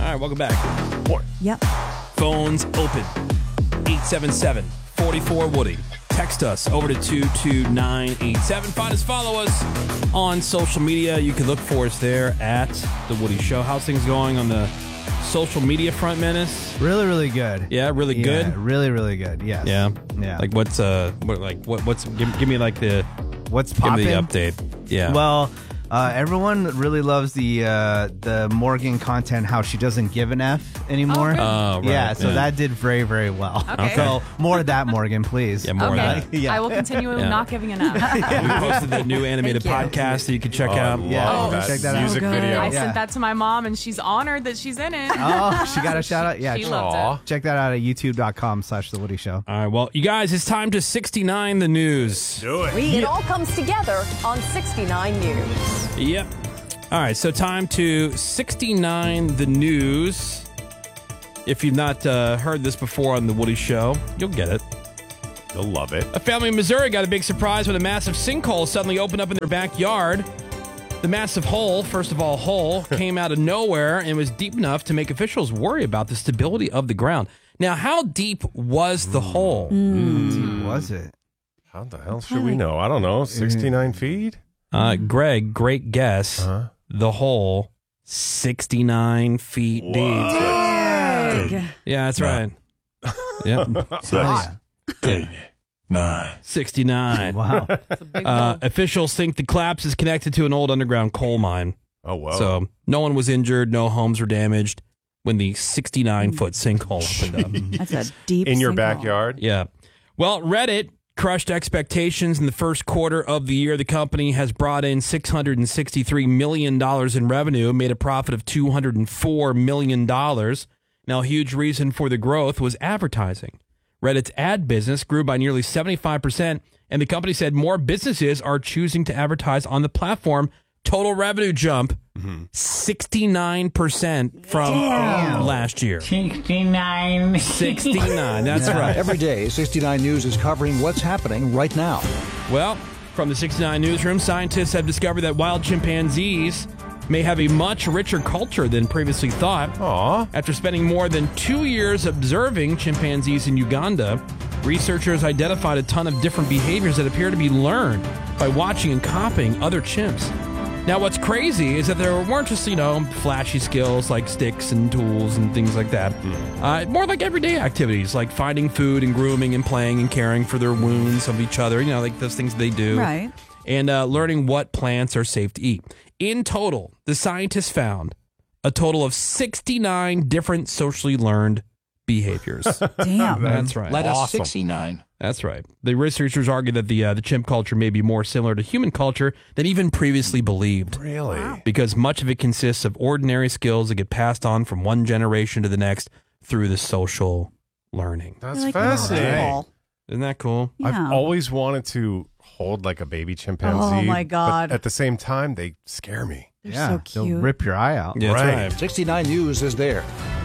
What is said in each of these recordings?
right, welcome back. Yep. Phones open. 877-44-WOODY. Text us over to 22987. Find us, follow us on social media. You can look for us there at The Woody Show. How's things going on the social media front, Menace? Really, really good. Yeah, really good? Really, really good, yes. Yeah? Yeah. Like what's give me like the... What's Give popping? me the update. Yeah. Well, everyone really loves the Morgan content, how she doesn't give an F anymore. Oh, right. Yeah, so that did very, very well. Okay. So more of that, Morgan, please. Yeah, more of that. Yeah. I will continue Yeah. not giving enough. We posted the new animated Thank you. podcast that you can check out. Yeah, check that out. music video. I sent that to my mom, and she's honored that she's in it. Oh, she got a shout out? Yeah. She loved it. Check that out at youtube.com/The Woody Show. All right, well, you guys, it's time to 69 the news. Do it. It all comes together on 69 News. Yep. All right, so time to 69 the news. If you've not heard this before on The Woody Show, you'll get it. You'll love it. A family in Missouri got a big surprise when a massive sinkhole suddenly opened up in their backyard. The massive hole, first of all, came out of nowhere and was deep enough to make officials worry about the stability of the ground. Now, how deep was the hole? How deep was it? How the hell should we know? I don't know. 69 feet? Greg, great guess. The hole, 69 feet deep. Big. Yeah, that's right. Yep. 69. Wow. Officials think the collapse is connected to an old underground coal mine. Oh, wow. So no one was injured, no homes were damaged when the 69-foot sinkhole opened up. That's a deep In your sinkhole. backyard? Yeah. Well, Reddit crushed expectations in the first quarter of the year. The company has brought in $663 million in revenue, made a profit of $204 million. Now, a huge reason for the growth was advertising. Reddit's ad business grew by nearly 75%, and the company said more businesses are choosing to advertise on the platform. Total revenue jump, 69% from last year. 69. That's right. Every day, 69 News is covering what's happening right now. Well, from the 69 newsroom, scientists have discovered that wild chimpanzees may have a much richer culture than previously thought. Aww. After spending more than 2 years observing chimpanzees in Uganda, researchers identified a ton of different behaviors that appear to be learned by watching and copying other chimps. Now, what's crazy is that there weren't just, flashy skills like sticks and tools and things like that. More like everyday activities like finding food and grooming and playing and caring for their wounds of each other, like those things they do. Right. And learning what plants are safe to eat. In total, the scientists found a total of 69 different socially learned behaviors. Damn. That's right. Let us 69. That's right. The researchers argue that the chimp culture may be more similar to human culture than even previously believed. Really? Because much of it consists of ordinary skills that get passed on from one generation to the next through the social learning. That's Like fascinating. normal. Isn't that cool? Yeah. I've always wanted to hold like a baby chimpanzee. Oh, my God. But at the same time, they scare me. They're so They'll cute. rip your eye out. Yeah, that's Right. right. 69 News is there.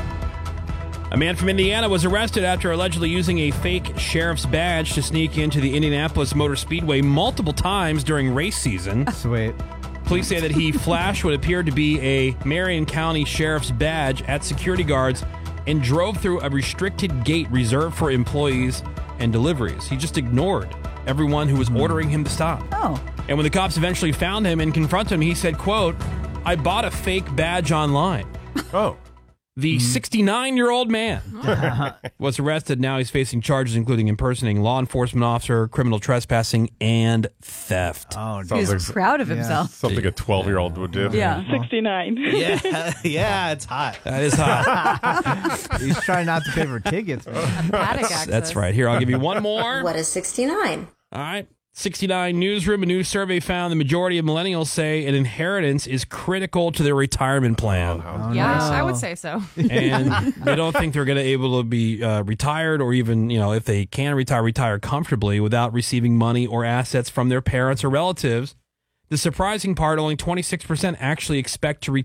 A man from Indiana was arrested after allegedly using a fake sheriff's badge to sneak into the Indianapolis Motor Speedway multiple times during race season. Sweet. Police say that he flashed what appeared to be a Marion County Sheriff's badge at security guards and drove through a restricted gate reserved for employees and deliveries. He just ignored everyone who was ordering him to stop. Oh. And when the cops eventually found him and confronted him, he said, quote, "I bought a fake badge online." Oh. The 69-year-old man was arrested. Now he's facing charges including impersonating a law enforcement officer, criminal trespassing, and theft. Oh, He Sounds was like proud of himself. something a 12-year-old would do. Yeah. 69. yeah, it's hot. That is hot. He's trying not to pay for tickets, man. Paddock access. That's right. Here, I'll give you one more. What is 69? All right. 69 Newsroom, a new survey found the majority of millennials say an inheritance is critical to their retirement plan. Yeah, I would say so. And they don't think they're going to be able to be retired or even, if they can retire comfortably without receiving money or assets from their parents or relatives. The surprising part, only 26% actually expect to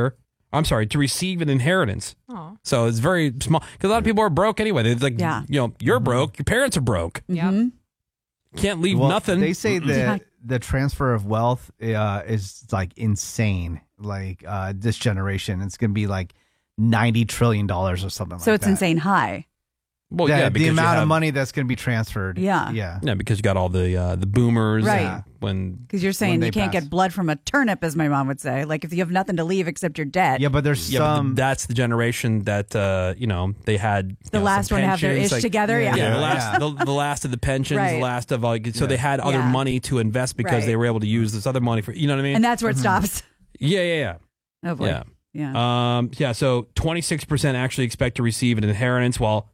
to receive an inheritance. Aw. So it's very small. Because a lot of people are broke anyway. They're like, Yeah. you're broke. Your parents are broke. Yeah. Can't leave Well, nothing. They say that the transfer of wealth is like insane. Like this generation, it's going to be like $90 trillion or something like that. So it's insane high. Well, the because you amount have- of money that's going to be transferred. Yeah. Yeah, because you got all the boomers. Right. When Because you're saying When they you can't pass. get blood from a turnip, as my mom would say. Like if you have nothing to leave except your debt. Yeah, but there's yeah, but some. that's the generation that they had The last some one to have their pensions, ish together. Yeah. Yeah, Yeah. the last of the pensions, Right. the last of so they had other Yeah. money to invest because Right. they were able to use this other money for you know what I mean? And that's where it stops. yeah. Oh boy. Yeah. Yeah. So 26% actually expect to receive an inheritance, while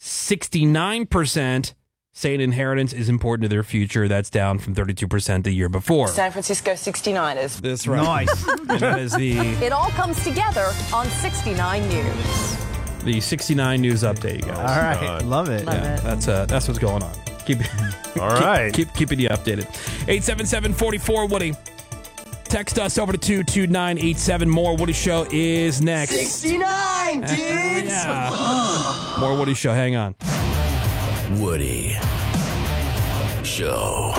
69% say an inheritance is important to their future. That's down from 32% the year before. San Francisco 69ers. That's right. Nice. And that is It all comes together on 69 News. the 69 news update, you guys. All right. Love it. Love it. That's what's going on. Keep All right. keeping you updated. 877-44-Woody. Text us over to 22987. More Woody Show is next. 69, dudes! Yeah. More Woody Show. Hang on. Woody Show.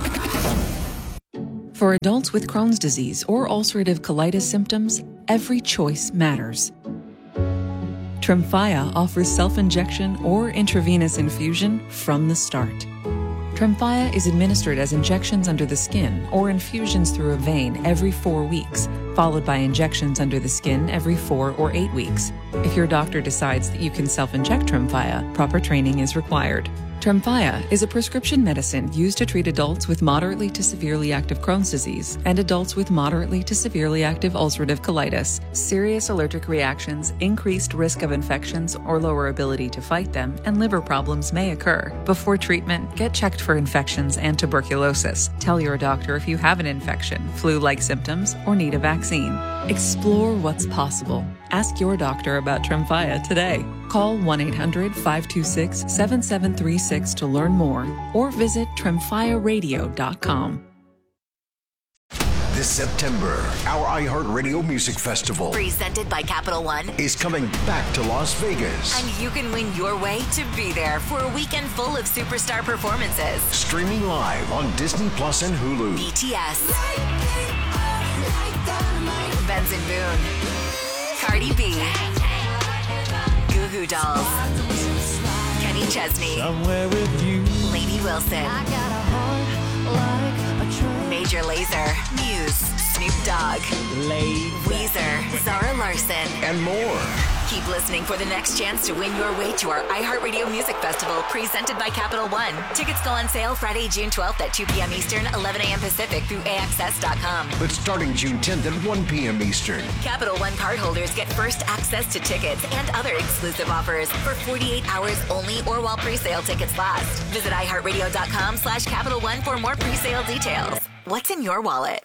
For adults with Crohn's disease or ulcerative colitis symptoms, every choice matters. Tremfya offers self-injection or intravenous infusion from the start. Tremfya is administered as injections under the skin or infusions through a vein every 4 weeks, followed by injections under the skin every 4 or 8 weeks. If your doctor decides that you can self-inject Tremfya, proper training is required. Tremfya is a prescription medicine used to treat adults with moderately to severely active Crohn's disease and adults with moderately to severely active ulcerative colitis. Serious allergic reactions, increased risk of infections or lower ability to fight them, and liver problems may occur. Before treatment, get checked for infections and tuberculosis. Tell your doctor if you have an infection, flu-like symptoms, or need a vaccine. Explore what's possible. Ask your doctor about Tremfya today. Call 1-800-526-7736 to learn more or visit tremfyaradio.com. This September, our iHeartRadio Music Festival presented by Capital One is coming back to Las Vegas. And you can win your way to be there for a weekend full of superstar performances. Streaming live on Disney Plus and Hulu. BTS, Benson Boone, Cardi B, Goo Goo Dolls, Kenny Chesney, Lady Wilson, Major Lazer, Muse, Snoop Dogg, Weezer, Zara Larson, and more. Keep listening for the next chance to win your way to our iHeartRadio Music Festival presented by Capital One. Tickets go on sale Friday, June 12th at 2 p.m. Eastern, 11 a.m. Pacific through AXS.com. But starting June 10th at 1 p.m. Eastern. Capital One cardholders get first access to tickets and other exclusive offers for 48 hours only or while pre-sale tickets last. Visit iHeartRadio.com/Capital One for more pre-sale details. What's in your wallet?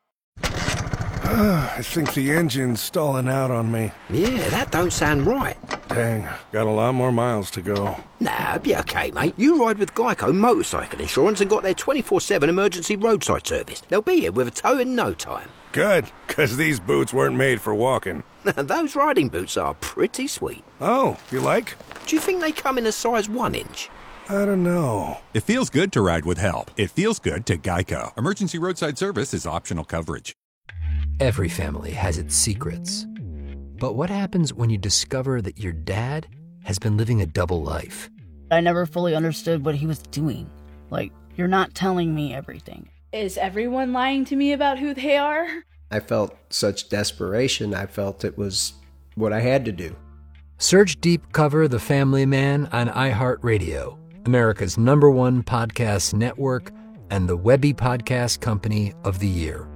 I think the engine's stalling out on me. Yeah, that don't sound right. Dang, got a lot more miles to go. Nah, it'll be okay, mate. You ride with Geico Motorcycle Insurance and got their 24/7 emergency roadside service. They'll be here with a tow in no time. Good, because these boots weren't made for walking. Those riding boots are pretty sweet. Oh, you like? Do you think they come in a size 1 inch? I don't know. It feels good to ride with help. It feels good to Geico. Emergency roadside service is optional coverage. Every family has its secrets. But what happens when you discover that your dad has been living a double life? I never fully understood what he was doing. Like, you're not telling me everything. Is everyone lying to me about who they are? I felt such desperation. I felt it was what I had to do. Search Deep Cover The Family Man on iHeartRadio, America's #1 podcast network and the Webby Podcast Company of the Year.